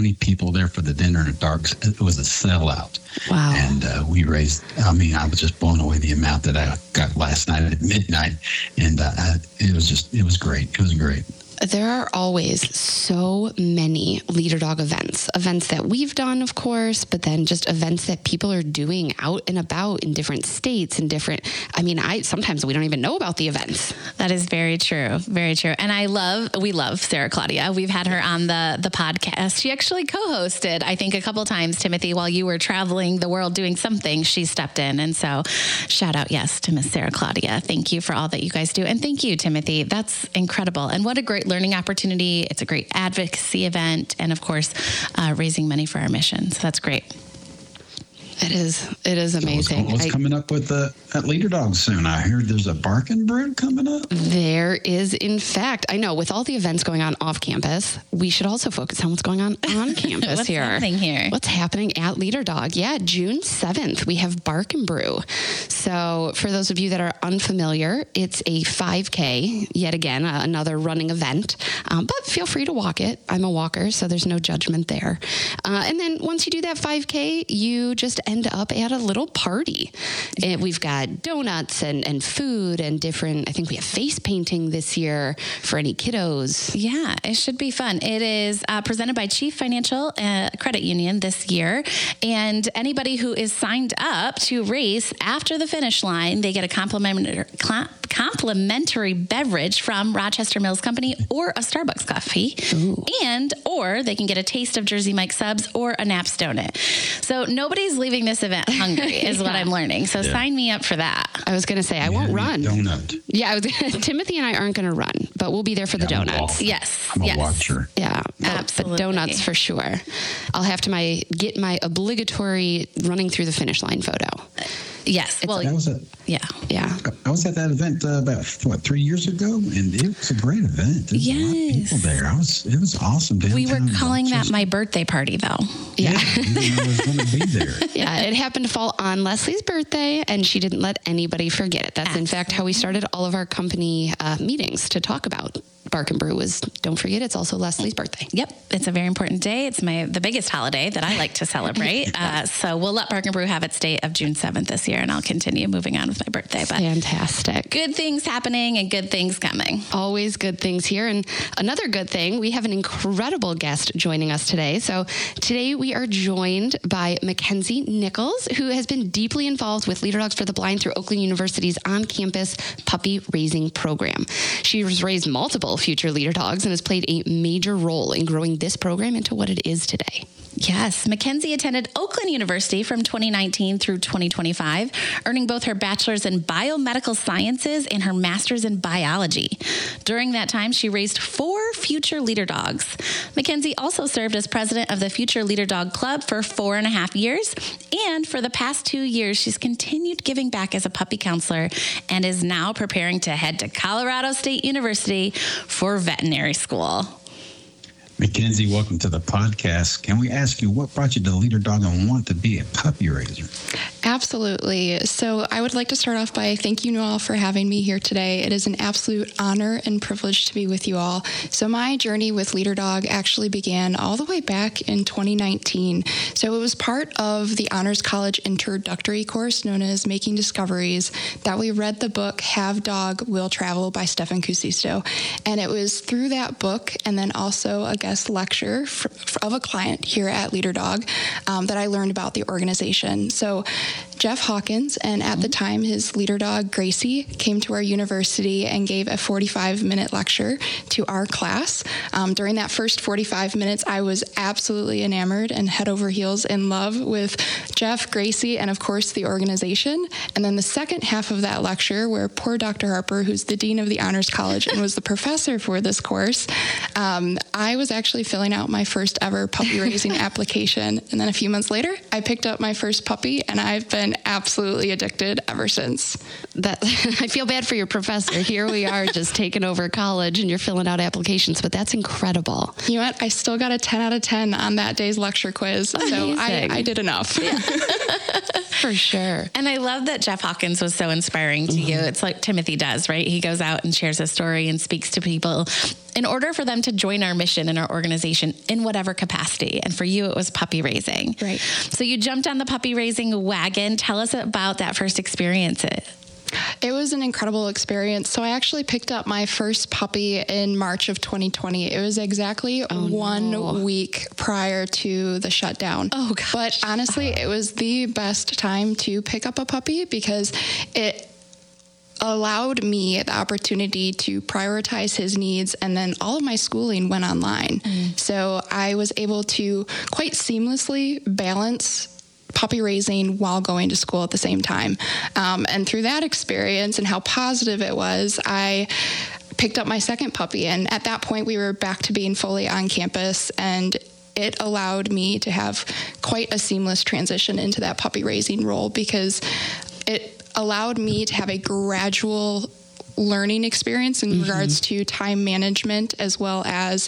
20 people there for the dinner, and it was a sellout. Wow. And we raised, I was just blown away the amount that I got last night at midnight. And it was great. It was great. There are always so many Leader Dog events that we've done, of course, but then just events that people are doing out and about in different states and sometimes we don't even know about the events. That is very true. Very true. And we love Sarah Claudia. We've had her on the podcast. She actually co-hosted, I think, a couple times, Timothy, while you were traveling the world doing something, she stepped in. And so shout out, yes, to Miss Sarah Claudia. Thank you for all that you guys do. And thank you, Timothy. That's incredible. And what a great learning opportunity. It's a great advocacy event. And of course, raising money for our mission. So that's great. It is amazing. So what's coming up with at Leader Dog soon? I heard there's a Barking Brew coming up. There is, in fact. I know, with all the events going on off campus, we should also focus on what's going on campus. What's happening here? What's happening at Leader Dog? Yeah, June 7th, we have Barking Brew. So for those of you that are unfamiliar, it's a 5K, yet again, another running event. But feel free to walk it. I'm a walker, so there's no judgment there. And then once you do that 5K, you just end up at a little party. And we've got donuts and food and different, I think we have face painting this year for any kiddos. Yeah, it should be fun. It is presented by Chief Financial Credit Union this year. And anybody who is signed up to race after the finish line, they get a complimentary beverage from Rochester Mills Company or a Starbucks coffee. Ooh. Or they can get a taste of Jersey Mike subs or a Naps donut. So nobody's leaving this event hungry is what I'm learning. So sign me up for that. I was going to say, I won't run. Donut. Yeah, Timothy and I aren't going to run, but we'll be there for the donuts. Yes. I'm a watcher. Yeah, absolutely. The donuts for sure. I'll have to get my obligatory running through the finish line photo. Yes. Well, I was at that event about 3 years ago, and it was a great event. There was a lot of people there. It was awesome. We were calling that my birthday party, though. Yeah, you didn't know I was going to be there. Yeah, it happened to fall on Leslie's birthday, and she didn't let anybody forget it. That's in fact how we started all of our company meetings to talk about Barking Brew. Was don't forget it's also Leslie's birthday. Yep, it's a very important day. It's the biggest holiday that I like to celebrate. So we'll let Barking Brew have its date of June 7th this year, and I'll continue moving on with my birthday. But fantastic. Good things happening and good things coming. Always good things here. And another good thing, we have an incredible guest joining us today. So today we are joined by Mackenzie Nichols, who has been deeply involved with Leader Dogs for the Blind through Oakland University's on-campus puppy raising program. She has raised multiple future Leader Dogs and has played a major role in growing this program into what it is today. Yes, Mackenzie attended Oakland University from 2019 through 2025, earning both her bachelor's in biomedical sciences and her master's in biology. During that time, she raised 4 future Leader Dogs. Mackenzie also served as president of the Future Leader Dog Club for 4.5 years, and for the past 2 years, she's continued giving back as a puppy counselor and is now preparing to head to Colorado State University for veterinary school. Mackenzie, welcome to the podcast. Can we ask you what brought you to Leader Dog and want to be a puppy raiser? Absolutely. So I would like to start off by thanking you all for having me here today. It is an absolute honor and privilege to be with you all. So my journey with Leader Dog actually began all the way back in 2019. So it was part of the Honors College introductory course known as Making Discoveries that we read the book Have Dog, Will Travel by Stefan Kusisto. And it was through that book and then also a guest lecture of a client here at Leader Dog that I learned about the organization. So Jeff Hawkins, and at the time his Leader Dog, Gracie, came to our university and gave a 45-minute lecture to our class. During that first 45 minutes, I was absolutely enamored and head over heels in love with Jeff, Gracie, and of course the organization. And then the second half of that lecture, where poor Dr. Harper, who's the dean of the Honors College and was the professor for this course, I was actually filling out my first ever puppy raising application. And then a few months later, I picked up my first puppy, and I've been absolutely addicted ever since. I feel bad for your professor. Here we are just taking over college and you're filling out applications, but that's incredible. You know what? I still got a 10 out of 10 on that day's lecture quiz. Amazing. So I did enough. Yeah. For sure. And I love that Jeff Hawkins was so inspiring to you. It's like Timothy does, right? He goes out and shares his story and speaks to people in order for them to join our mission and our organization in whatever capacity. And for you, it was puppy raising. Right. So you jumped on the puppy raising wagon. Tell us about that first experience. It was an incredible experience. So I actually picked up my first puppy in March of 2020. It was exactly 1 week prior to the shutdown. Oh, gosh. But honestly, it was the best time to pick up a puppy because it allowed me the opportunity to prioritize his needs, and then all of my schooling went online. So I was able to quite seamlessly balance puppy raising while going to school at the same time. And through that experience and how positive it was, I picked up my second puppy. And at that point, we were back to being fully on campus, and it allowed me to have quite a seamless transition into that puppy raising role because it allowed me to have a gradual learning experience in regards to time management, as well as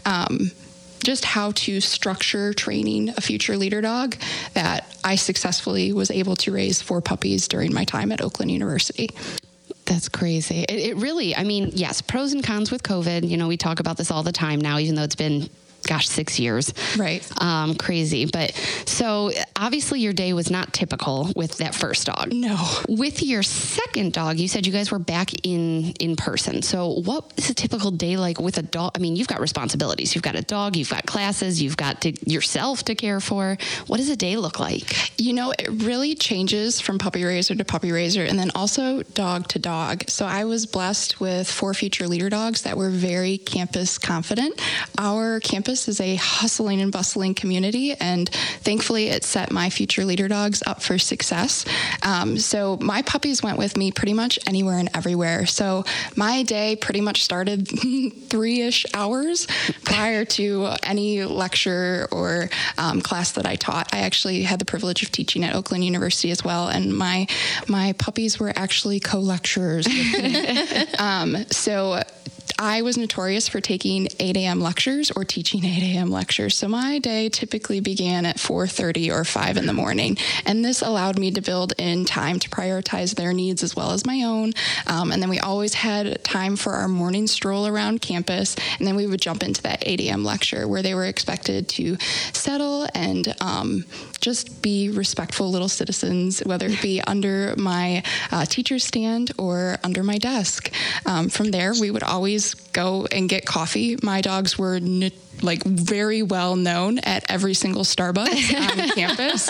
just how to structure training a future leader dog, that I successfully was able to raise 4 puppies during my time at Oakland University. That's crazy. It really, I mean, yes, pros and cons with COVID. You know, we talk about this all the time now, even though it's been 6 years. Right. Crazy. But so obviously your day was not typical with that first dog. No. With your second dog, you said you guys were back in person. So what is a typical day like with a dog? I mean, you've got responsibilities. You've got a dog, you've got classes, you've got yourself to care for. What does a day look like? You know, it really changes from puppy raiser to puppy raiser, and then also dog to dog. So I was blessed with 4 future leader dogs that were very campus confident. Our campus is a hustling and bustling community, and thankfully it set my future leader dogs up for success. So my puppies went with me pretty much anywhere and everywhere. So my day pretty much started 3-ish hours prior to any lecture or class that I taught. I actually had the privilege of teaching at Oakland University as well, and my puppies were actually co-lecturers with me. So I was notorious for taking 8 a.m. lectures or teaching 8 a.m. lectures. So my day typically began at 4:30 or 5 in the morning. And this allowed me to build in time to prioritize their needs as well as my own. And then we always had time for our morning stroll around campus. And then we would jump into that 8 a.m. lecture where they were expected to settle and just be respectful little citizens, whether it be under my teacher's stand or under my desk. From there, we would always go and get coffee. My dogs were very well known at every single Starbucks on campus.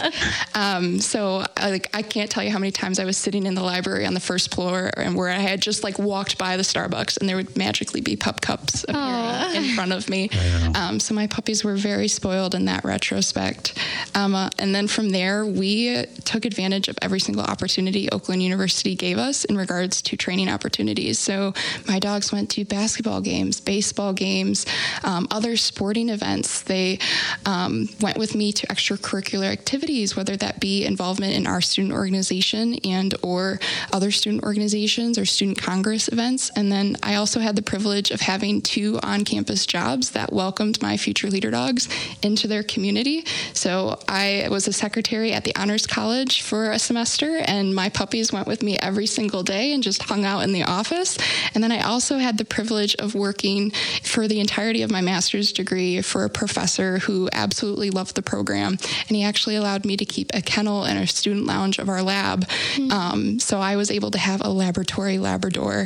So I can't tell you how many times I was sitting in the library on the first floor and where I had just walked by the Starbucks and there would magically be pup cups appearing in front of me. So my puppies were very spoiled in that retrospect. And then from there, we took advantage of every single opportunity Oakland University gave us in regards to training opportunities. So my dogs went to basketball games, baseball games, other sporting events. They went with me to extracurricular activities, whether that be involvement in our student organization and or other student organizations or student congress events. And then I also had the privilege of having 2 on-campus jobs that welcomed my future leader dogs into their community. So I was a secretary at the Honors College for a semester, and my puppies went with me every single day and just hung out in the office. And then I also had the privilege of working for the entirety of my master's degree for a professor who absolutely loved the program. And he actually allowed me to keep a kennel in a student lounge of our lab. So I was able to have a laboratory Labrador.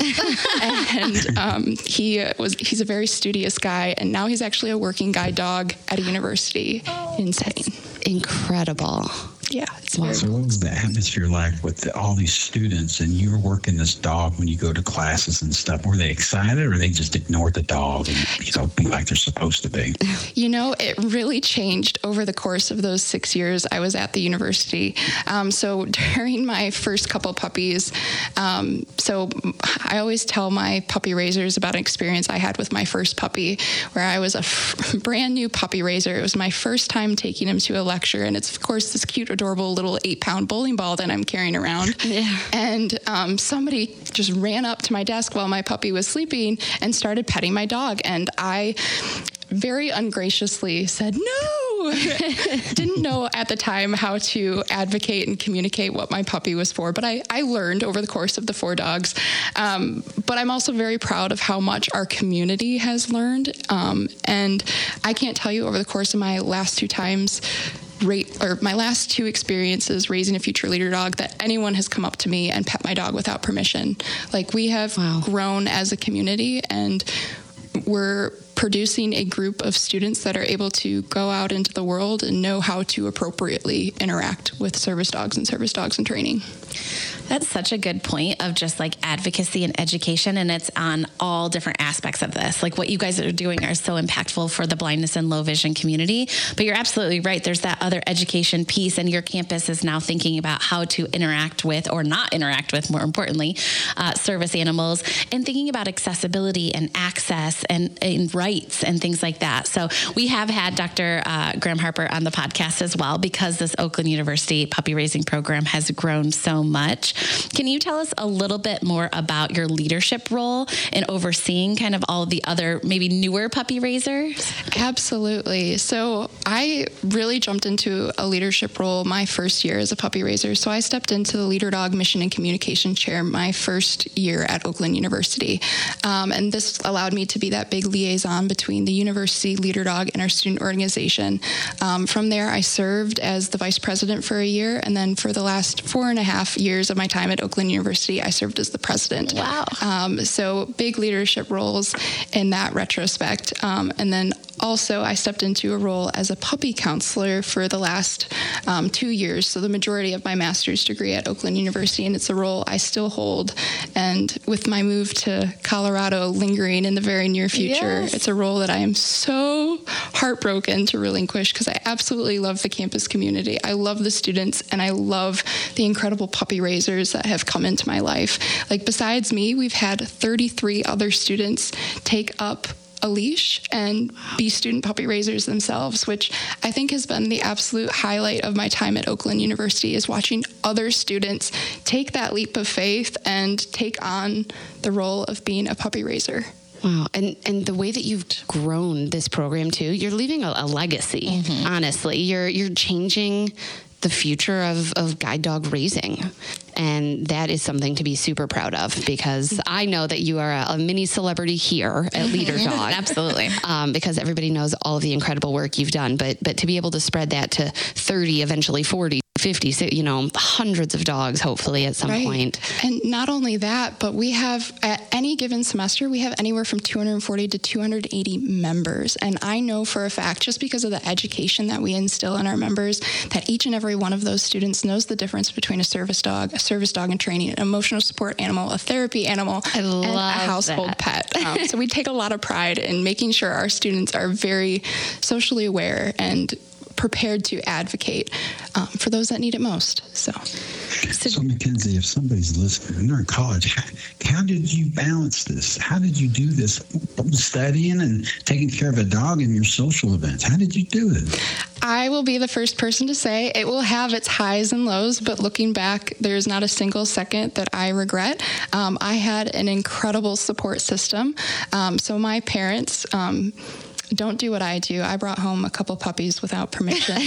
And he's a very studious guy. And now he's actually a working guide dog at a university. Insane. Incredible. Yeah. So what was the atmosphere like with all these students, and you were working this dog when you go to classes and stuff? Were they excited, or they just ignored the dog and, be like they're supposed to be? It really changed over the course of those 6 years I was at the university. So during my first couple puppies, so I always tell my puppy raisers about an experience I had with my first puppy, where I was a brand new puppy raiser. It was my first time taking him to a lecture, and it's, of course, this cute, adorable little 8-pound bowling ball that I'm carrying around. Yeah. And somebody just ran up to my desk while my puppy was sleeping and started petting my dog. And I very ungraciously said, "No, didn't know at the time how to advocate and communicate what my puppy was for, but I learned over the course of the 4 dogs. But I'm also very proud of how much our community has learned. And I can't tell you over the course of my last 2 my last 2 experiences raising a future leader dog that anyone has come up to me and pet my dog without permission. Like, we have grown as a community, and we're producing a group of students that are able to go out into the world and know how to appropriately interact with service dogs in training. That's such a good point of just like advocacy and education, and it's on all different aspects of this. Like, what you guys are doing are so impactful for the blindness and low vision community, but you're absolutely right. There's that other education piece, and your campus is now thinking about how to interact with, or not interact with, more importantly, service animals, and thinking about accessibility and access and rights and things like that. So we have had Dr. Graham Harper on the podcast as well, because this Oakland University puppy raising program has grown so much. Can you tell us a little bit more about your leadership role in overseeing kind of all of the other maybe newer puppy raisers? Absolutely. So I really jumped into a leadership role my first year as a puppy raiser. So I stepped into the Leader Dog Mission and Communication Chair my first year at Oakland University. And this allowed me to be that big liaison between the university, Leader Dog, and our student organization. From there, I served as the vice president for a year, and then for the last 4.5 years of my time at Oakland University, I served as the president. Wow. So big leadership roles in that retrospect. And then also, I stepped into a role as a puppy counselor for the last 2 years, so the majority of my master's degree at Oakland University, and it's a role I still hold. And with my move to Colorado lingering in the very near future, it's a role that I am so heartbroken to relinquish, because I absolutely love the campus community. I love the students, and I love the incredible puppy raisers that have come into my life. Like, besides me, we've had 33 other students take up a leash and be student puppy raisers themselves, which I think has been the absolute highlight of my time at Oakland University, is watching other students take that leap of faith and take on the role of being a puppy raiser. Wow. And the way that you've grown this program too, you're leaving a legacy, honestly. You're changing the future of guide dog raising. And that is something to be super proud of, because I know that you are a mini celebrity here at Leader Dog. Absolutely. Because everybody knows all of the incredible work you've done. But to be able to spread that to 30, eventually 40, 50, hundreds of dogs, hopefully, at some point. And not only that, but we have, at any given semester, we have anywhere from 240 to 280 members. And I know for a fact, just because of the education that we instill in our members, that each and every one of those students knows the difference between a service dog in training, an emotional support animal, a therapy animal, and a household pet. So we take a lot of pride in making sure our students are very socially aware and prepared to advocate for those that need it most. So Mackenzie, if somebody's listening and they're in college, how did you balance this? How did you do this? Studying and taking care of a dog and your social events. How did you do it? I will be the first person to say it will have its highs and lows, but looking back, there's not a single second that I regret. I had an incredible support system. So my parents, don't do what I do. I brought home a couple puppies without permission.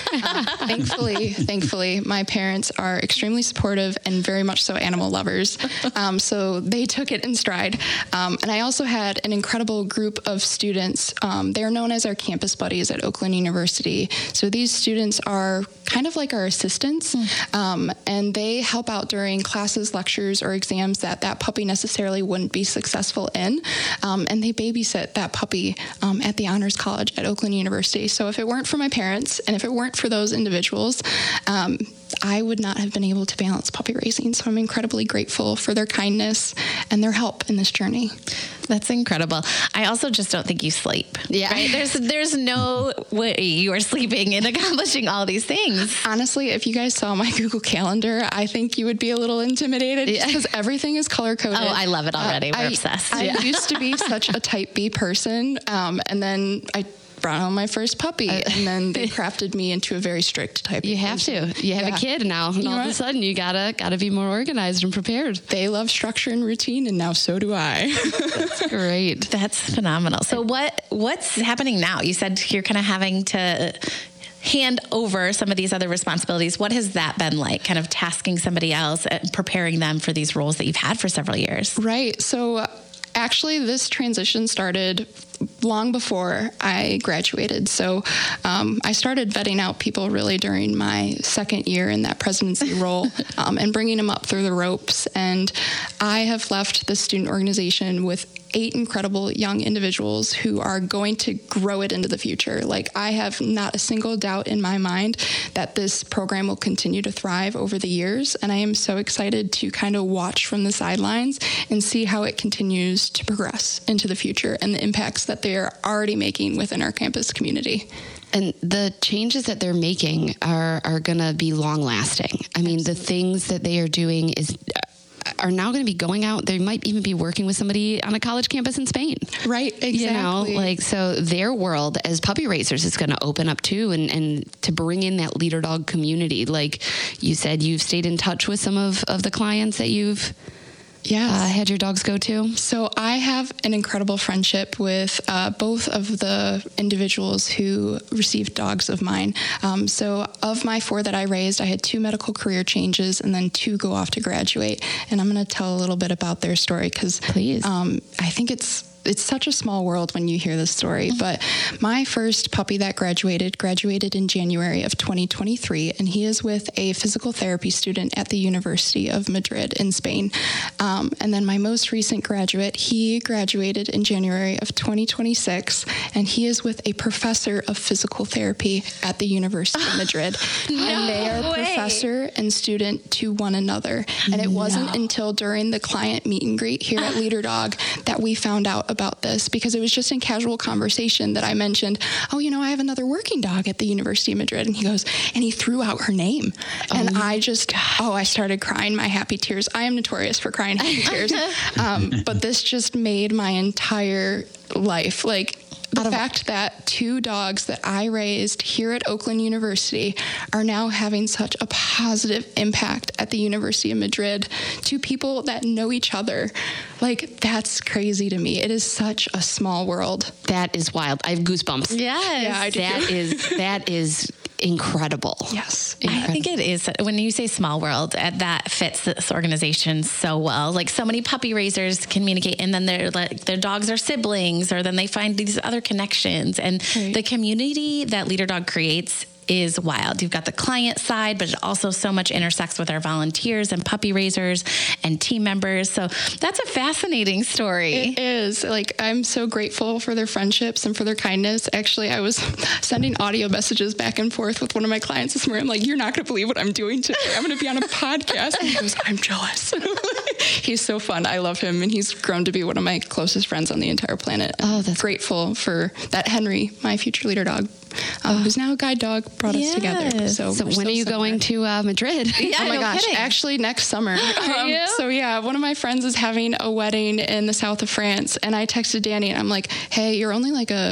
Thankfully, my parents are extremely supportive and very much so animal lovers. So they took it in stride. And I also had an incredible group of students. They're known as our campus buddies at Oakland University. So these students are kind of like our assistants, and they help out during classes, lectures, or exams that puppy necessarily wouldn't be successful in. And they babysit that puppy at the Honors College at Oakland University. So if it weren't for my parents, and if it weren't for those individuals, I would not have been able to balance puppy raising. So I'm incredibly grateful for their kindness and their help in this journey. That's incredible. I also just don't think you sleep. Yeah. Right? There's no way you are sleeping and accomplishing all these things. Honestly, if you guys saw my Google Calendar, I think you would be a little intimidated because everything is color-coded. Oh, I love it already. We're obsessed. I used to be such a type B person, and then I brought home my first puppy, and then they crafted me into a very strict type. You have to. You have a kid now, and all of a sudden you gotta be more organized and prepared. They love structure and routine, and now so do I. That's great. That's phenomenal. So what's happening now? You said you're kind of having to hand over some of these other responsibilities. What has that been like, kind of tasking somebody else and preparing them for these roles that you've had for several years? Right. So actually, this transition started long before I graduated. So I started vetting out people really during my second year in that presidency role and bringing them up through the ropes. And I have left the student organization with 8 incredible young individuals who are going to grow it into the future. Like, I have not a single doubt in my mind that this program will continue to thrive over the years. And I am so excited to kind of watch from the sidelines and see how it continues to progress into the future and the impacts that they are already making within our campus community. And the changes that they're making are going to be long lasting. I mean, the things that they are doing are now going to be going out. They might even be working with somebody on a college campus in Spain. Right, exactly. So their world as puppy raisers is going to open up too, and to bring in that leader dog community. Like you said, you've stayed in touch with some of the clients that you've had your dogs go to? So I have an incredible friendship with both of the individuals who received dogs of mine. So of my 4 that I raised, I had 2 medical career changes and then 2 go off to graduate. And I'm going to tell a little bit about their story because I think it's such a small world when you hear this story. But my first puppy that graduated in January of 2023, and he is with a physical therapy student at the University of Madrid in Spain. And then my most recent graduate, he graduated in January of 2026, and he is with a professor of physical therapy at the University of Madrid. And they are professor and student to one another. And it wasn't until during the client meet and greet here at Leader Dog that we found out about this, because it was just in casual conversation that I mentioned, I have another working dog at the University of Madrid. And he goes, and he threw out her name. And I started crying my happy tears. I am notorious for crying happy tears. But this just made my entire life, the fact that 2 dogs that I raised here at Oakland University are now having such a positive impact at the University of Madrid to people that know each other. That's crazy to me. It is such a small world. That is wild. I have goosebumps. Yes. Yeah, I do. That is incredible. Yes. Incredible. I think it is. When you say small world, that fits this organization so well. So many puppy raisers communicate, and then their dogs are siblings, or then they find these other connections. And the community that Leader Dog creates is wild. You've got the client side, but it also so much intersects with our volunteers and puppy raisers and team members. So that's a fascinating story. It is. I'm so grateful for their friendships and for their kindness. Actually, I was sending audio messages back and forth with one of my clients this morning. I'm like, you're not going to believe what I'm doing today. I'm going to be on a podcast. And he goes, I'm jealous. He's so fun. I love him. And he's grown to be one of my closest friends on the entire planet. Oh, that's grateful for that. Henry, my future leader dog, who's now a guide dog, brought us together. So when are you going to Madrid? Yeah, oh my gosh, kidding. Actually next summer. One of my friends is having a wedding in the south of France, and I texted Danny and I'm like, hey, you're only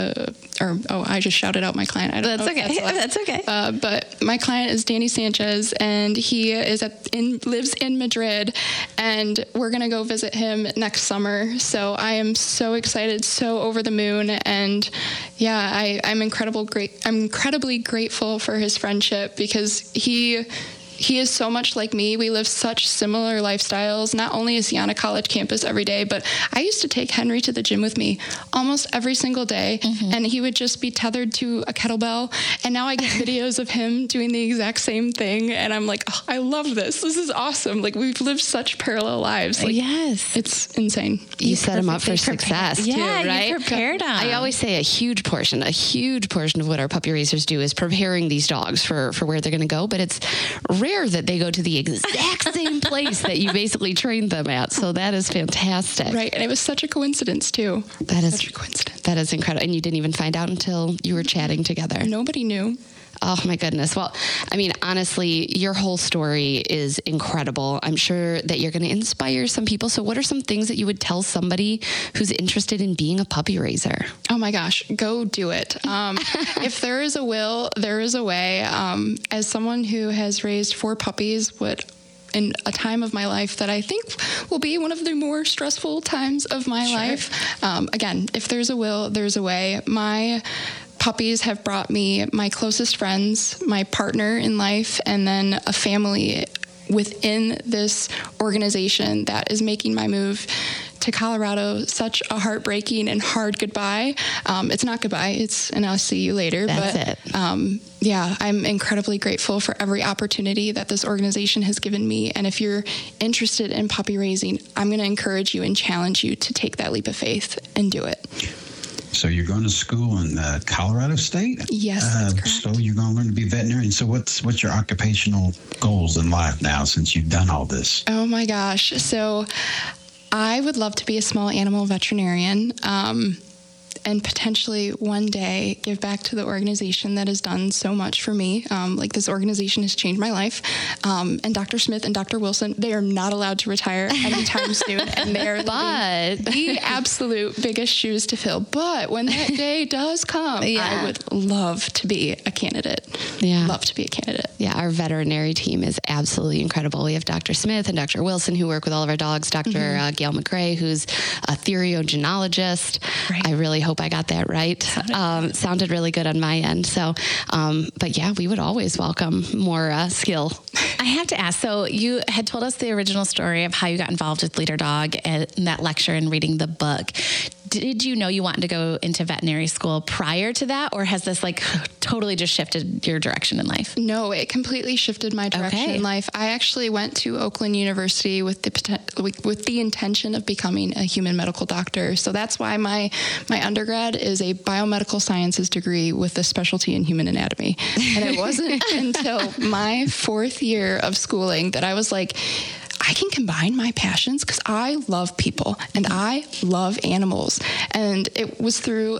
I just shouted out my client. I don't know. That's okay. But my client is Danny Sanchez, and he is lives in Madrid, and we're gonna go visit him next summer. So I am so excited, so over the moon, and I'm incredibly grateful for his friendship, because he is so much like me. We live such similar lifestyles. Not only is he on a college campus every day, but I used to take Henry to the gym with me almost every single day, and he would just be tethered to a kettlebell. And now I get videos of him doing the exact same thing, and I'm like, oh, I love this. This is awesome. We've lived such parallel lives. Yes. It's insane. You set him up for success too, right? You prepared him. I always say a huge portion of what our puppy raisers do is preparing these dogs for where they're going to go, but it's rare that they go to the exact same place that you basically trained them at. So that is fantastic. Right. And it was such a coincidence too. That is such a coincidence. That is incredible. And you didn't even find out until you were chatting together. Nobody knew. Oh my goodness. Well, I mean, honestly, your whole story is incredible. I'm sure that you're going to inspire some people. So what are some things that you would tell somebody who's interested in being a puppy raiser? Oh my gosh, go do it. If there is a will, there is a way. As someone who has raised 4 puppies, in a time of my life that I think will be one of the more stressful times of my life. Again, if there's a will, there's a way. My puppies have brought me my closest friends, my partner in life, and then a family within this organization that is making my move to Colorado such a heartbreaking and hard goodbye. It's not goodbye, it's an I'll see you later. That's it. Yeah, I'm incredibly grateful for every opportunity that this organization has given me. And if you're interested in puppy raising, I'm going to encourage you and challenge you to take that leap of faith and do it. So you're going to school in Colorado State? Yes, that's correct. So you're going to learn to be a veterinarian. So what's your occupational goals in life now since you've done all this? Oh my gosh. So I would love to be a small animal veterinarian. And potentially one day give back to the organization that has done so much for me. Like this organization has changed my life. And Dr. Smith and Dr. Wilson, they are not allowed to retire anytime soon. And they are the absolute biggest shoes to fill. But when that day does come, I would love to be a candidate. Yeah. Love to be a candidate. Yeah, our veterinary team is absolutely incredible. We have Dr. Smith and Dr. Wilson who work with all of our dogs, Dr. Gail McRae, who's a theriogenologist. Right. I really hope I got that right. Sounded really good on my end. So, but yeah, we would always welcome more skill. I have to ask, so you had told us the original story of how you got involved with Leader Dog and that lecture and reading the book. Did you know you wanted to go into veterinary school prior to that, or has this like totally just shifted your direction in life? No, it completely shifted my direction in life. I actually went to Oakland University with the intention of becoming a human medical doctor. So that's why my undergrad is a biomedical sciences degree with a specialty in human anatomy. And it wasn't until my 4th year of schooling that I was like, I can combine my passions because I love people and I love animals. And it was through,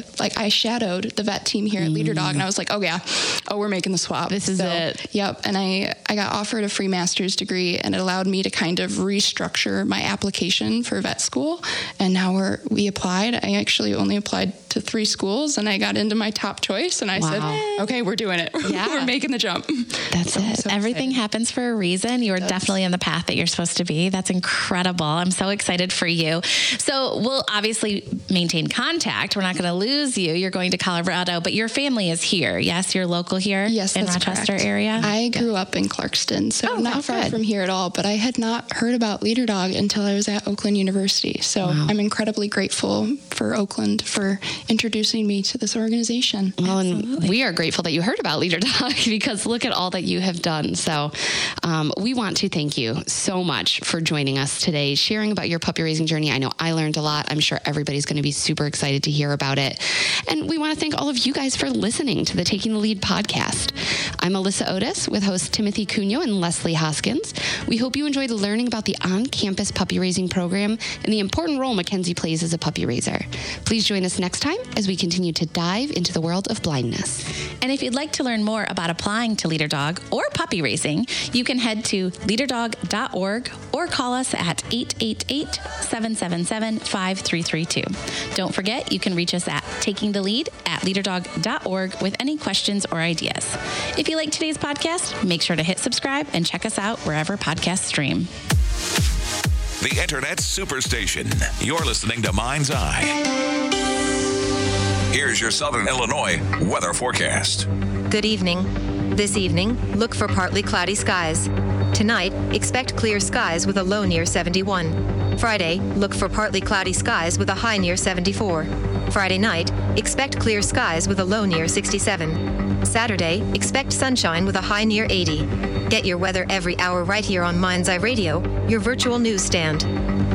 I shadowed the vet team here at Leader Dog, and I was like, we're making the swap. This is it. Yep. And I got offered a free master's degree, and it allowed me to kind of restructure my application for vet school. And now we applied. I actually only applied to 3 schools, and I got into my top choice, and I said, okay, we're doing it. Yeah. We're making the jump. That's it. So everything happens for a reason. You are definitely on the path that you're supposed to be. That's incredible. I'm so excited for you. So we'll obviously maintain contact. We're not going to lose you. You're going to Colorado, but your family is here. Yes, you're local here. Yes, in that's Rochester correct. area. I grew up in Clarkston, so not far from here at all. But I had not heard about Leader Dog until I was at Oakland University. So I'm incredibly grateful for Oakland for introducing me to this organization. Well, and we are grateful that you heard about Leader Dog because look at all that you have done. So we want to thank you so much for joining us today, sharing about your puppy raising journey. I know I learned a lot. I'm sure everybody's going to be super excited to hear about it. And we want to thank all of you guys for listening to the Taking the Lead podcast. I'm Alyssa Otis with hosts Timothy Cunho and Leslie Hoskins. We hope you enjoyed learning about the on-campus puppy raising program and the important role Mackenzie plays as a puppy raiser. Please join us next time as we continue to dive into the world of blindness. And if you'd like to learn more about applying to Leader Dog or puppy raising, you can head to leaderdog.org or call us at 888-777-5332. Don't forget, you can reach us at takingthelead@leaderdog.org with any questions or ideas. If you like today's podcast, make sure to hit subscribe and check us out wherever podcasts stream. The Internet Superstation. You're listening to Mind's Eye. Here's your Southern Illinois weather forecast. Good evening. This evening, look for partly cloudy skies. Tonight, expect clear skies with a low near 71. Friday, look for partly cloudy skies with a high near 74. Friday night, expect clear skies with a low near 67. Saturday, expect sunshine with a high near 80. Get your weather every hour right here on Mind's Eye Radio, your virtual newsstand.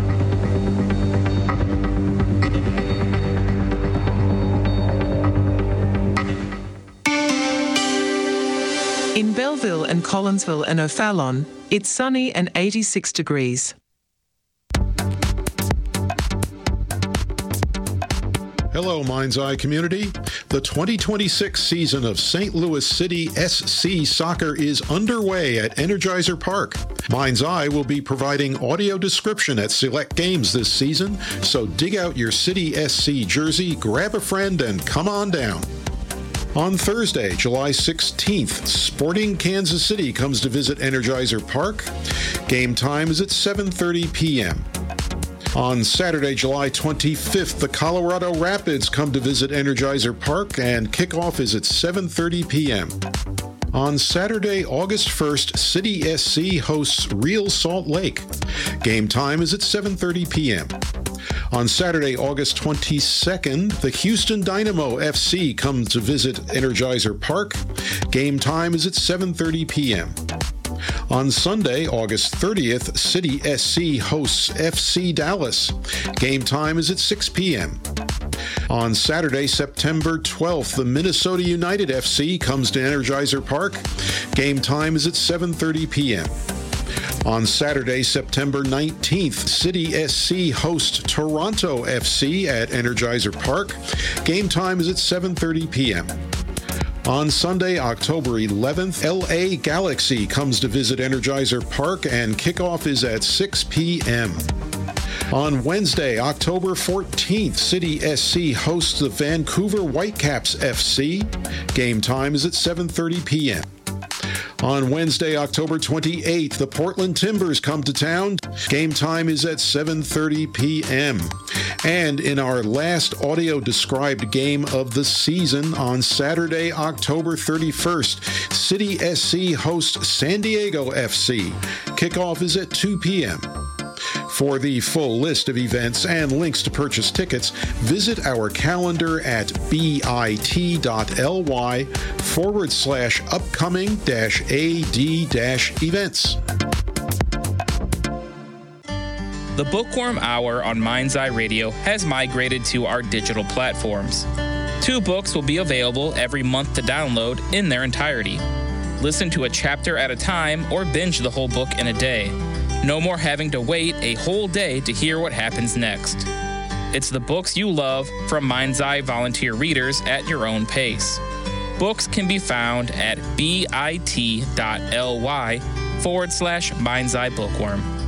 In Belleville and Collinsville and O'Fallon, it's sunny and 86 degrees. Hello, Mind's Eye community. The 2026 season of St. Louis City SC Soccer is underway at Energizer Park. Mind's Eye will be providing audio description at select games this season, so dig out your City SC jersey, grab a friend, and come on down. On Thursday, July 16th, Sporting Kansas City comes to visit Energizer Park. Game time is at 7:30 p.m. On Saturday, July 25th, the Colorado Rapids come to visit Energizer Park, and kickoff is at 7:30 p.m. On Saturday, August 1st, City SC hosts Real Salt Lake. Game time is at 7:30 p.m. On Saturday, August 22nd, the Houston Dynamo FC comes to visit Energizer Park. Game time is at 7:30 p.m. On Sunday, August 30th, City SC hosts FC Dallas. Game time is at 6 p.m. On Saturday, September 12th, the Minnesota United FC comes to Energizer Park. Game time is at 7:30 p.m. On Saturday, September 19th, City SC hosts Toronto FC at Energizer Park. Game time is at 7:30 p.m. On Sunday, October 11th, LA Galaxy comes to visit Energizer Park, and kickoff is at 6 p.m. On Wednesday, October 14th, City SC hosts the Vancouver Whitecaps FC. Game time is at 7:30 p.m. On Wednesday, October 28th, the Portland Timbers come to town. Game time is at 7:30 p.m. And in our last audio-described game of the season, on Saturday, October 31st, City SC hosts San Diego FC. Kickoff is at 2 p.m. For the full list of events and links to purchase tickets, visit our calendar at bit.ly/upcoming-ad-events. The Bookworm Hour on Mind's Eye Radio has migrated to our digital platforms. 2 books will be available every month to download in their entirety. Listen to a chapter at a time or binge the whole book in a day. No more having to wait a whole day to hear what happens next. It's the books you love from Mind's Eye volunteer readers at your own pace. Books can be found at bit.ly/Mind's Eye Bookworm.